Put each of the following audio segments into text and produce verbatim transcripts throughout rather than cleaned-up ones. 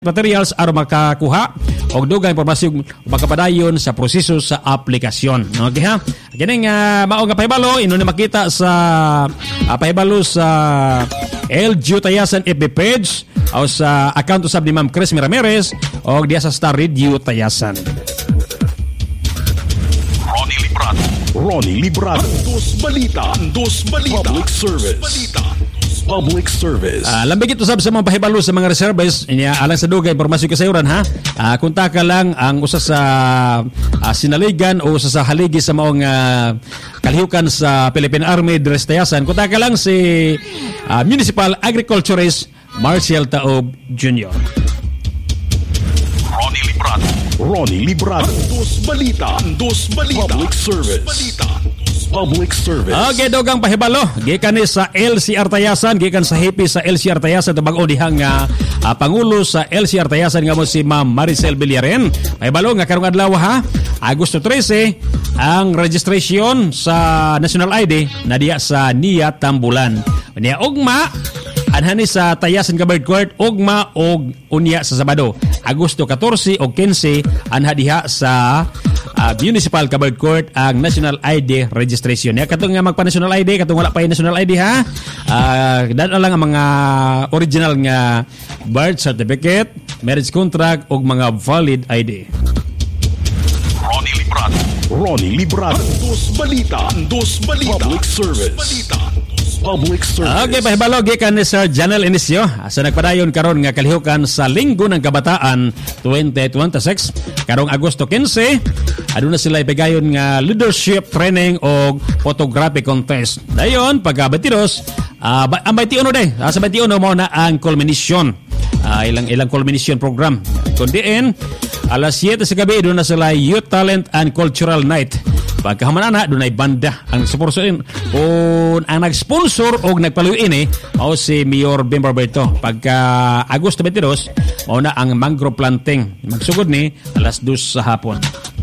materials aron makakuha og dugang impormasyon makapadayon sa proseso sa aplikasyon. Okay ha? Kini nga uh, mao nga pahibalo ino ni makita sa uh, pahibalo sa L G U Tayasan F B page o sa account usab ni Ma'am Chris Ramirez og diya sa Star Radio Tayasan. Ronnie Librado. Ronnie Librado. Dos balita, dos balita. Public service. Balita. Public service. Uh, lambig ito sab sa mga pahibalo sa mga reserves inya alang sa dugay impormasyon kasayuran ha. Uh, kunta ka lang ang usa sa uh, sinaligan o usa sa haligi sa maong uh, kalihukan sa Philippine Army Dress Tayasan. Kunta ka lang si uh, Municipal Agriculturist Marcial Taob Junior Ronnie Librado. Ronnie Librado. Dos balita, dos balita. Public service. Balita. Public service. Okay, dogang pahibalo. Gikan ni sa L C R Tayasan, gikan sa happy sa L C R Tayasan ito bag-o dihang uh, uh, Pangulo sa L C R Tayasan nga mo si Ma'am Maricel Villaren. Pahibalo nga karong adlaw ha, Agosto trese, ang registration sa National I D na diya sa Nia Tambulan. Niya ugma anhani sa Tayasan Covered Court ugma og unya sa Sabado, Agosto katorse o kinse anha diha sa uh, Municipal Covered Court ang National I D registration. Ya katong nga magpa-National I D, katong wala pa yung National I D ha. Uh, daan lang ang mga original nga birth certificate, marriage contract ug mga valid I D. Ronnie Librado. Ronnie Librado. Dos balita, dos balita. Public service. Balita. Public service. Okay, pahibalo gikan ni Sir Janel Inicio sa nagpadayon karon nga kalihukan sa Linggo ng Kabataan twenty twenty-six karong Agosto kinse. Aduna sila ipigayon nga leadership training o photography contest. Dayon pagka batiros, uh, ang twenty-one day, sa twenty-one mo na ang culmination. Uh, ilang ilang culmination program. Kundiin alas siyete sa gabi doon na sila Youth Talent and Cultural Night. Pagkahamanana, doon ay banda ang sponsorin. Kung ang nag-sponsor o nagpaluin eh, o si Mayor Bim Barberto. Pagka Agosto twenty-two, o na ang mangrove planting. Magsugod ni alas dos sa hapon.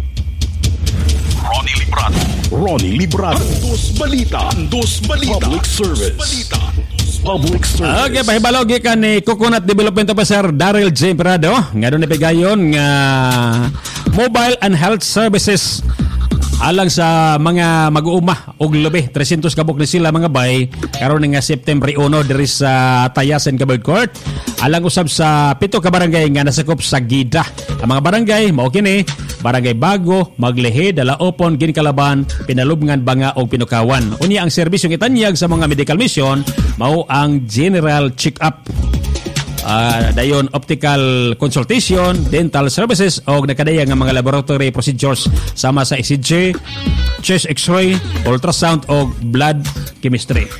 Ronnie Librado. Ronnie Librado. Dos balita, dos balita. Public service. Balita. Public service. Okay, pahibalo gikan ni Coconut Development Officer Daryl J. Prado. Nga doon ipigayon nga Mobile and Health Services alang sa mga mag-uuma og lubi three hundred kabuk ni sila mga bay karon nga September one diri sa Tayasan Covered Court alang usab sa pito ka barangay nga nasakop sa Gida. Ang mga barangay mao kini Barangay Bago, Maglehe, Dalaopon, Ginkalaban, Pinalubngan, Banga o Pinukawan. Unya ang serbisyong itanyag sa mga medical mission mao ang general check-up. Uh, dayon optical consultation, dental services o nakadaya nga mga laboratory procedures sama sa E C G, chest x-ray, ultrasound o blood chemistry.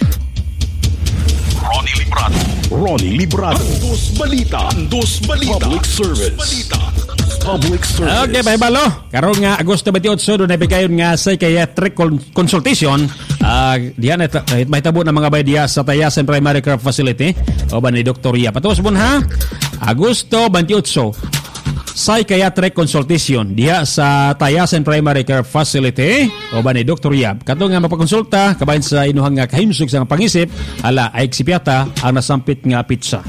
Ronnie Librado. Ronnie Librado. Dos balita, dos balita. Public service. Balita. Public service. Okay, pahibalo. Karon nga Agosto twenty-eight doon na bigayon nga psychiatric consultation. Uh, diyan na mahitabo na mga baydiya sa Tayasan Primary Care Facility o ba ni Doktor Ria. Patapos mo ha, Agosto twenty-eight, psychiatric consultation diya sa Tayasan Primary Care Facility o ba ni Doktor Ria. Kato nga mapakonsulta kabahin sa inuhang nga kahimsog sa pangisip ala ay ksipyata ang nasampit nga pizza.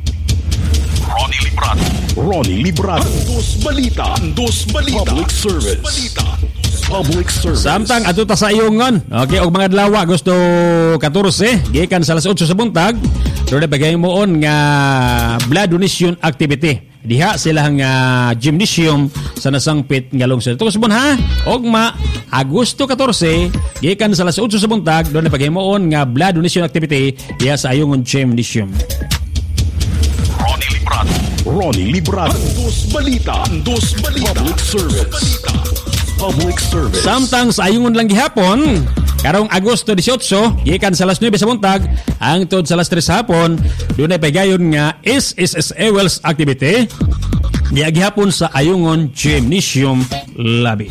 Ronnie Librado. Ronnie Librado. Dos balita, dos balita. Public service. Balita. Public service. Samtang ato ta sa ayungon. Okay, og mga adlaw Agosto katorse, gikan sa alas eight sa buntag, do na bagay moon nga blood donation activity. Diha sila nga gymnasium sa nasangpit nga lungsod. Ito subon ha. Ogma Agosto katorse, gikan sa alas eight sa buntag, do na bagay moon nga blood donation activity diha sa ayungon gymnasium. Ronnie Librado. Ronnie Librado. Dos balita, dos balita. Public service. Balita. Public service. Samtang sa ayungon lang gihapon, karong Agosto eighteen, gikan sa alas nine sa buntag, hangtod sa alas tres sa hapon, doon ay pagayon nga S S S A Wells activity, diya gihapon sa ayungon gymnasium lobby.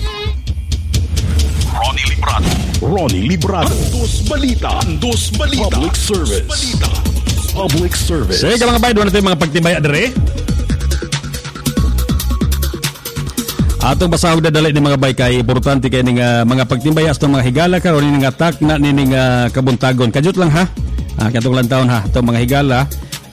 Ronnie Librado. Ronnie Librado. Dos balita, dos balita. Public service. Balita. Public service. Sige mga bay, doon natin mga pagtibay adre. Atong basahog dadali ni mga bay kay importante kay ning uh, mga pagtimbay sa mga higala karon ning attack na ning uh, kabuntagon. Kajut lang ha. Ah, katong lang taon ha. Itong mga higala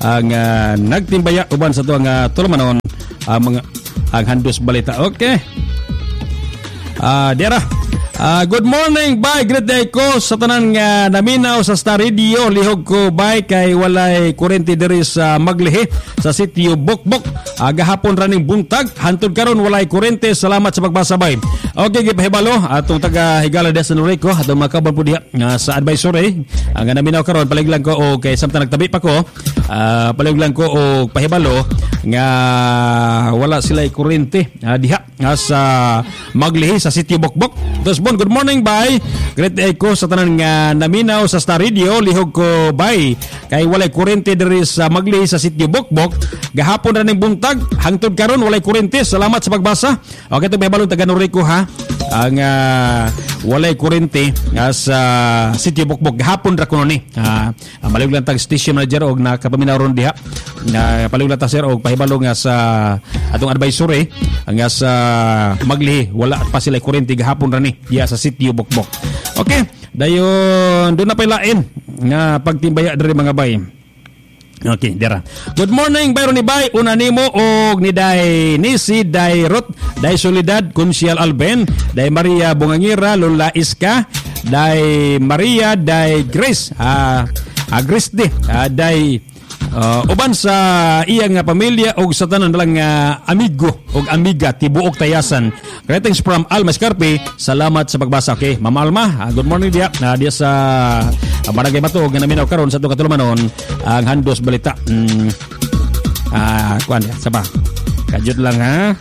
ang uh, nagtimbaya uban sa tuang uh, tulumanon uh, mga ang Handos Balita. Okay. Ah, uh, dira. Uh, good morning, bye. Great day ko sa tanan nga naminaw sa Star Radio. Lihog ko, bye, kay walay kurente diri sa Maglihi sa sitio Bukbok. Uh, gahapon raning buntag, hantod karon walay kurente. Salamat sa pagbasabay. Okay, gipahibalo atong taga Higala de San Rico atong makaban po diha uh, sa advisory. Ang uh, naminaw karon paliglang ko o kay samtang nagtabi pa ko. Uh, paliglang ko o pahibalo nga wala sila kurente uh, diha uh, sa Maglihi sa sitio Bukbok. Dos bon, good morning, bye. Great day ko sa tanan nga naminaw sa Star Radio. Lihog ko, bye. Kay walay kurente diri sa Maglihi sa sitio Bukbok. Gahapon ra ning buntag, hangtod karon walay kurente. Salamat sa pagbasa. Okay, ito may balong taga Norico ha. Ang uh, walay kurente uh, sa sitio Bukbok. Gahapon ra kuno ni. Uh, Malig lang tag station manager og nakapaminaw ron diha. Uh, Palig lang ta sir og pahibalo nga sa atong advisory nga sa Maglihi wala pa sila kurente gahapon ra ni diha sa sitio Bukbok. Okay, dayon do na pay lain nga pagtimbaya diri mga bay. Okay, dira. Good morning, Byron ni Bay. Una nimo og ni Day Nisi, Day Ruth, Day Soledad, Consial Alben, Day Maria Bungangira, Lola Iska, Day Maria, Day Grace, ah, uh, Grace de, uh, Day uh, uban sa iyang nga pamilya og sa tanan lang uh, amigo og amiga tibuok tayasan. Greetings from Alma Escarpe. Salamat sa pagbasa. Okay, Mama Alma, uh, good morning dia. Uh, dia sa uh, Barangay Matog nga naminaw karon sa itong katulumanon ang Handos Balita. Mm, ah, kuan sa ba? Kajud lang ha.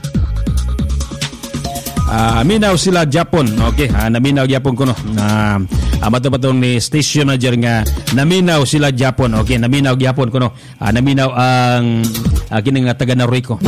Ah, minaw sila Japon. Okay, ah, naminaw Japon kuno. Na ah, mato-patong ni station manager nga naminaw sila Japon. Okay, naminaw Japon kuno. Ah, naminaw ang ah, kini nga taga Norico.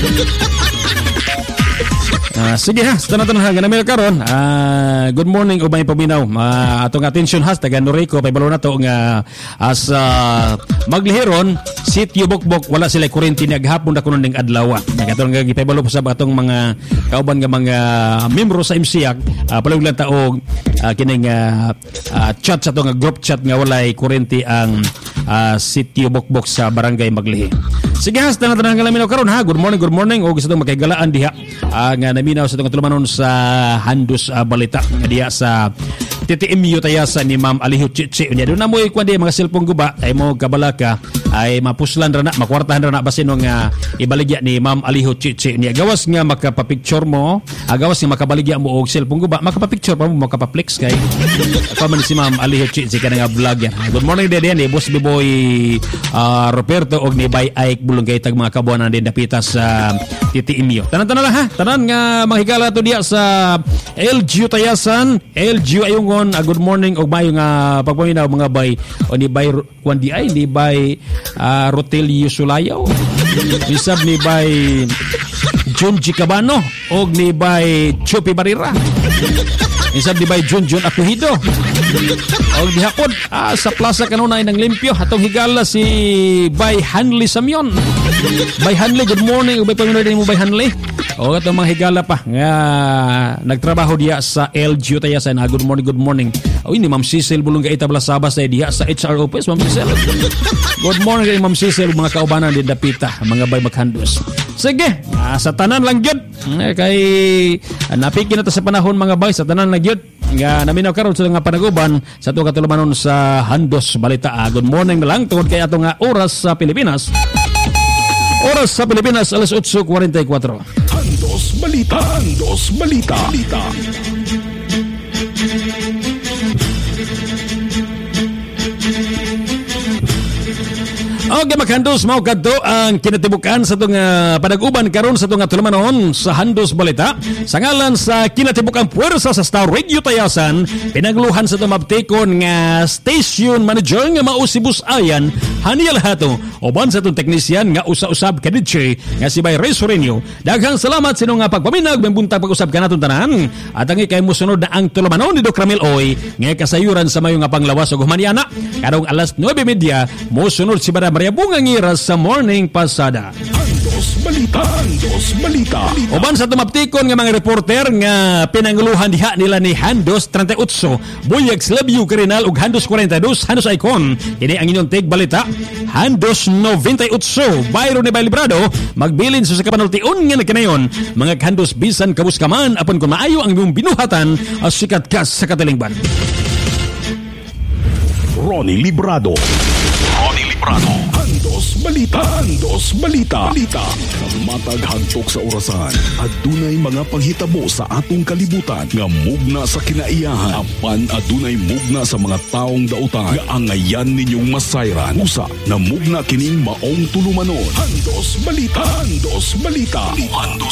Uh, sige ha, sa tanan-tanan nga naminaw karon. Uh, good morning o may paminaw. Uh, atong attention has taga Norico pay balo na to nga as uh, Maglihiron sitio Bukbok wala sila kurente ni aghapon na kuno ning adlaw. Nagaton nga gipabalo sa atong mga kauban nga mga membro sa M C A C uh, palug lang taog uh, kining uh, uh, chat sa to nga group chat nga walay kurente ang uh, sitio Bukbok sa Barangay Maglihi. Sige ha, sa tanan-tanan nga naminaw karon ha. Good morning, good morning. O gusto tong makaigalaan diha uh, nga naminaw sa itong tulumanon sa Handos uh, Balita nga diha sa T T M U tayasan ni Ma'am Aliho Chichi. Unya do na mo ikwan di mga cellphone guba ay mo kabalaka ay mapuslan ra na makwartahan ra na basin nga ibaligya ni Ma'am Aliho Chichi. Unya gawas nga makapapicture mo, agawas nga makabaligya mo og cellphone guba, makapapicture pa mo makapaplex kay pa man si Ma'am Aliho Chichi kana nga vlogger. Good morning dedi ni Boss Biboy uh, Roberto og ni Bay Ike bulong kay tag mga kabuanan din dapita sa T T M U. Tanan-tanan lang ha. Tanan nga mahigala to diya sa L G U tayasan, L G U ayong uh, good morning og mayo nga pagpaminaw mga bay o ni bay kwan di ay ni bay uh, Rotelio Sulayaw bisab ni bay Junji Cabano og ni bay Chopi Barira bisab ni bay Junjun Akuhido og dihapon ah, sa plaza kanunay ng limpyo atong higala si bay Hanley Samyon. Bay Hanley, good morning og bay paminaw din mo bay Hanley. O ito mga higala pa nga nagtrabaho diya sa L G U tayasan. Ah, good morning, good morning. O ini Ma'am Cecil bulong gaita Blasabas ay diya sa H R office, Ma'am Cecil. Good morning kay Ma'am Cecil mga kaubanan din dapita mga bay maghandos. Sige, ah, sa tanan lang gyud eh, kay ah, napikin na ta sa panahon mga bay sa tanan lang gyud nga naminaw karon sa nga panaguban sa tuwa katulumanon sa Handos Balita. Ah, good morning na lang tungod kay ato nga oras sa Pilipinas. Oras sa Pilipinas, alas eight forty-four. Handos Balita. Handos Balita. Balita. Okay, maghandos mao kadto ang kinatibukan sa itong uh, panag-uban karon sa itong tulumanon sa Handos Balita. Sa ngalan sa kinatibukang puwersa sa Star Radio tayasan, pinagluhan sa itong mabtikon nga station manager nga mao si Bus Ayan Haniel Hato uban sa itong teknisyan nga usa-usab kadidje nga si Bay Ray Sorenio. Daghang salamat sa nga pagpaminag may buntag pag-usab ka naton tanan at ang ikay musunod na ang tulumanon ni Doc Ramil Oy nga kasayuran sa mayo nga panglawas ug humaniana karong alas nueve thirty musunod si Bada Maria Bungangira sa Morning Pasada. Handos Balita. Handos Balita. Uban sa tumaptikon nga mga reporter nga pinanguluhan diha nila ni Handos thirty-eight, Buyag Slabyu Karinal ug Handos forty-two, Handos Icon. Kini ang inyong tig balita. Handos ninety-eight, Byron ni Librado, magbilin sa kapanultiun nga nagkanayon, mga Handos bisan kabus kaman apon kung maayo ang inyong binuhatan as sikat kas sa katalingban. Ronnie Librado. Ronnie Librado. Handos Balita. Handos Balita. Balita. Matag hagtok sa orasan. Adunay mga panghitabo sa atong kalibutan nga mugna sa kinaiyahan. Apan adunay mugna sa mga taong dautan nga angayan ninyong masayran. Usa na mugna kining maong tulumanon. Handos Balita. Handos Balita. Handos